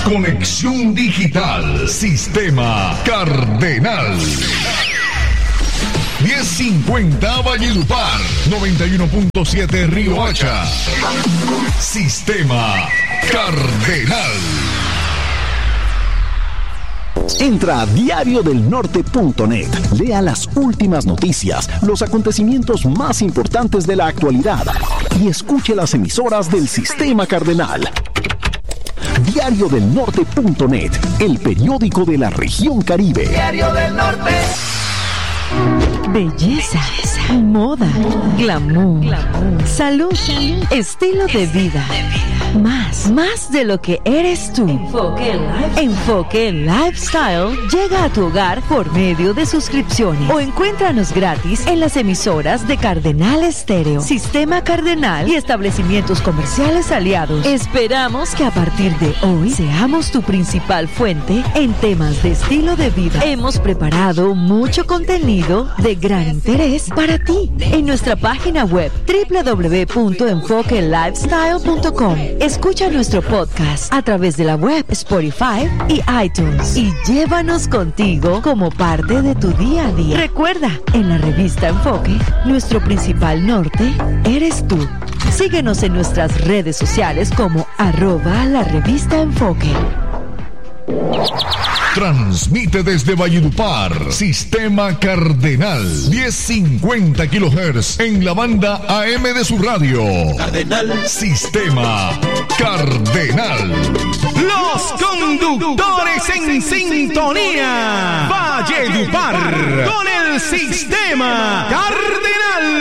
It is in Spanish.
Conexión Digital, Sistema Cardenal. 1050 Valledupar, 91.7 Río Hacha. Sistema Cardenal. Entra a diariodelnorte.net, lea las últimas noticias, los acontecimientos más importantes de la actualidad y escuche las emisoras del Sistema Cardenal. Diariodelnorte.net, el periódico de la región Caribe. Diario del Norte. Belleza, moda, glamour, salud, estilo de vida. Más de lo que eres tú. Enfoque Lifestyle llega a tu hogar por medio de suscripciones o encuéntranos gratis en las emisoras de Cardenal Estéreo, Sistema Cardenal y establecimientos comerciales aliados. Esperamos que a partir de hoy seamos tu principal fuente en temas de estilo de vida. Hemos preparado mucho contenido de gran interés para ti en nuestra página web www.enfoquelifestyle.com. Escucha nuestro podcast a través de la web, Spotify y iTunes y llévanos contigo como parte de tu día a día. Recuerda, en la revista Enfoque, nuestro principal norte eres tú. Síguenos en nuestras redes sociales como @la revista Enfoque. Transmite desde Valledupar, Sistema Cardenal, 1050 kHz en la banda AM de su radio. Cardenal. Sistema Cardenal. Los conductores en sintonía. Valledupar con el Sistema Cardenal.